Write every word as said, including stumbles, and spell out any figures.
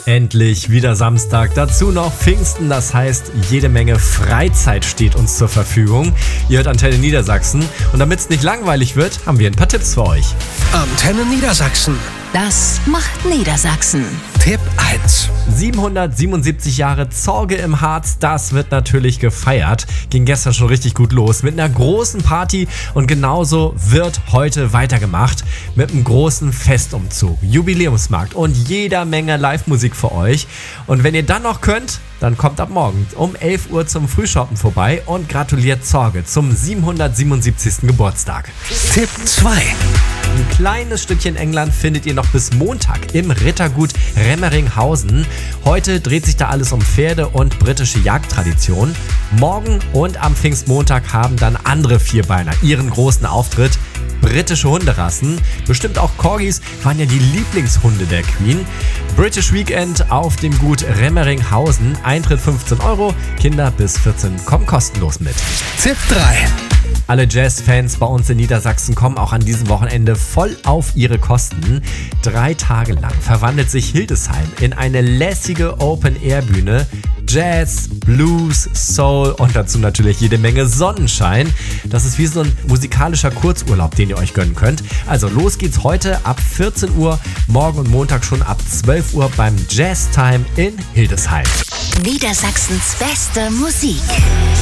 Endlich wieder Samstag, dazu noch Pfingsten, das heißt, jede Menge Freizeit steht uns zur Verfügung. Ihr hört Antenne Niedersachsen und damit es nicht langweilig wird, haben wir ein paar Tipps für euch. Antenne Niedersachsen. Das macht Niedersachsen. Tipp eins. siebenhundertsiebenundsiebzig Jahre Zorge im Harz, das wird natürlich gefeiert. Ging gestern schon richtig gut los mit einer großen Party und genauso wird heute weitergemacht mit einem großen Festumzug, Jubiläumsmarkt und jeder Menge Live-Musik für euch. Und wenn ihr dann noch könnt, dann kommt ab morgen um elf Uhr zum Frühshoppen vorbei und gratuliert Zorge zum siebenhundertsiebenundsiebzigsten Geburtstag. Tipp zwei. Ein kleines Stückchen England findet ihr noch bis Montag im Rittergut Remmeringhausen. Heute dreht sich da alles um Pferde und britische Jagdtradition. Morgen und am Pfingstmontag haben dann andere Vierbeiner ihren großen Auftritt. Britische Hunderassen, bestimmt auch Corgis, waren ja die Lieblingshunde der Queen. British Weekend auf dem Gut Remmeringhausen. Eintritt fünfzehn Euro, Kinder bis vierzehn kommen kostenlos mit. Tipp drei. Alle Jazzfans bei uns in Niedersachsen kommen auch an diesem Wochenende voll auf ihre Kosten. Drei Tage lang verwandelt sich Hildesheim in eine lässige Open-Air-Bühne. Jazz, Blues, Soul und dazu natürlich jede Menge Sonnenschein. Das ist wie so ein musikalischer Kurzurlaub, den ihr euch gönnen könnt. Also los geht's heute ab vierzehn Uhr, morgen und Montag schon ab zwölf Uhr beim Jazz Time in Hildesheim. Niedersachsens beste Musik.